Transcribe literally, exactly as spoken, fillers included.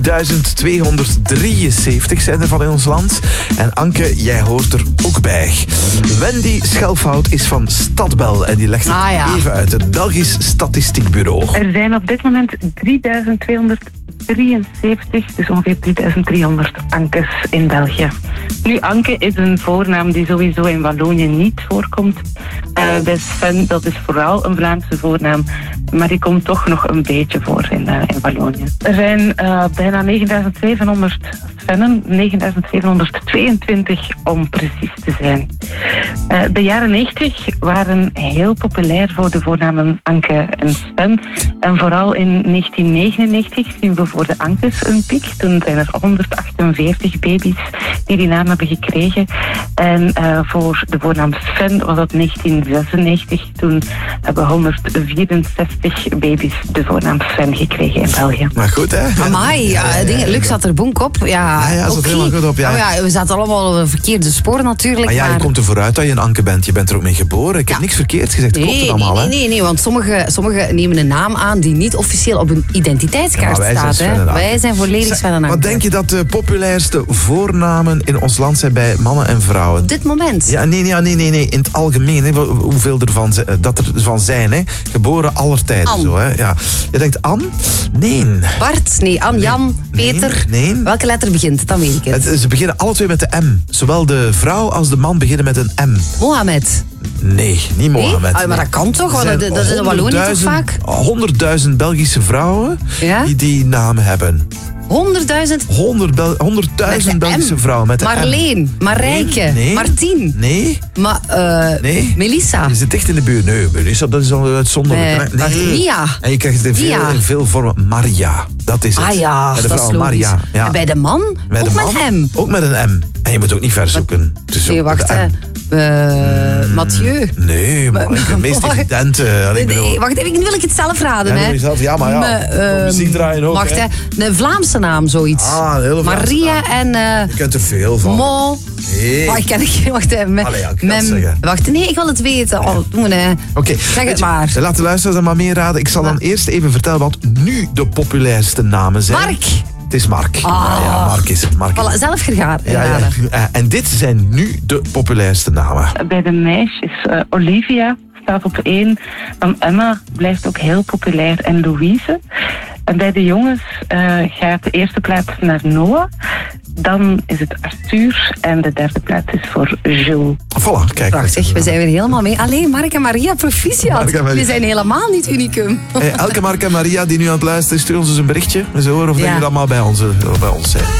duizend tweehonderddrieënzeventig zijn er van in ons land. En Anke, jij hoort er ook bij. Wendy Schelfhout is van Stadbel en die legt het ah, ja. even uit. Het Belgisch Statistiek Bureau. Er zijn op dit moment drieduizend tweehonderddrieënzeventig, dus ongeveer drieduizend driehonderd Ankes in België. Nu, Anke is een voornaam die sowieso in Wallonië niet voorkomt. Uh, bij Sven, dat is vooral een Vlaamse voornaam, maar die komt toch nog een beetje voor in, uh, in Wallonië. Er zijn uh, bijna negenduizend zevenhonderd Svennen, negenduizend zevenhonderdtweeëntwintig om precies te zijn. Uh, de jaren negentig waren heel populair voor de voornamen Anke en Sven. En vooral in negentien negenennegentig zien we voor de Ankes een piek. Toen zijn er honderdachtenveertig baby's die die naam hebben gekregen. En uh, voor de voornaam Sven was dat negentien zesennegentig. Toen hebben honderdvierenzestig baby's de voornaam Sven gekregen in België. Maar goed, hè? Amai, ja, ja, dingen, Luc zat er bonk op. Ja, ja, ja zat er helemaal goed op. Ja. Oh, ja, we zaten allemaal op een verkeerde spoor natuurlijk. Maar ja, maar... je komt er vooruit dat je een Anke bent. Je bent er ook mee geboren. Ik heb ja. niks verkeerd gezegd. Nee, Klopt het allemaal, nee, hè? nee, nee, nee, want sommigen sommige nemen een naam aan die niet officieel op een identiteitskaart ja, wij staat. zijn Hè. Wij zijn volledig Sven en Anke. Wat denk je dat de populairste voornamen in ons land zijn bij mannen en vrouwen? Op dit moment? Ja, nee, nee, nee, nee, nee. In het algemeen. Hè. Hoeveel ervan dat er van zijn. Hè. Geboren aller tijden. Zo, hè. Ja. Je denkt Anne? Nee. Bart? Nee. Anne, Jan, nee. Peter? Nee. Welke letter begint het? Dan weet ik het. het. Ze beginnen alle twee met de M. Zowel de vrouw als de man beginnen met een M. Mohamed? Nee, niet Mohamed. Nee? Ah, maar dat kan toch? Want dat is in Wallonië toch vaak? honderdduizend Belgische vrouwen ja? die die naam hebben. honderdduizend? honderdduizend Belgische vrouwen met de Marleen, M. Marijke, nee, nee, Martien. Nee. Ma, uh, nee. Melissa. Je zit dicht in de buurt. Nee, Melissa, dat is al uitzonderlijk. Nee. nee. Mia. En je krijgt het in veel, in veel vormen. Maria, dat is het. Ah ja, bij de dat vrouw is logisch. Maria. Ja. En bij de man? Bij ook de man, met M. Ook met een M. En je moet ook niet verzoeken. Nee, wacht, hè. Uh, mm, Mathieu. Nee, maar de meest evidente. Uh, nee, bedoel... wacht even, nu wil ik het zelf raden. Ja, hè. Zelf, ja maar ja. Me, uh, muziek draaien ook. Wacht, hè. hè. Een Vlaamse naam, zoiets. Ah, een hele Vlaamse Maria naam. en... Uh, je kent er veel van. Mo. Nee. Oh, ik ken ik. Wacht even. Me, Allee, ja, ik mem, wacht, nee, ik wil het weten. Oh, Oké. Okay. Zeg het maar. Je, laat de luisteraars maar meer raden. Ik zal dan eerst even vertellen wat nu de populairste namen zijn. Mark. Het is Mark. Ah. Ja, ja, Mark is het. Mark is voilà, zelf gegaan. Ja, ja. En dit zijn nu de populairste namen. Bij de meisjes uh, Olivia staat op één. Dan Emma blijft ook heel populair. En Louise. En bij de jongens uh, gaat de eerste plaats naar Noah. Dan is het Arthur. En de derde plaats is voor Jules. Voilà, kijk. Prachtig, we zijn weer helemaal mee. Alleen Mark en Maria, proficiat. We zijn helemaal niet unicum. Hey, elke Mark en Maria die nu aan het luisteren, stuur ons eens een berichtje. We zullen horen of ja. jullie allemaal bij ons, bij ons zijn.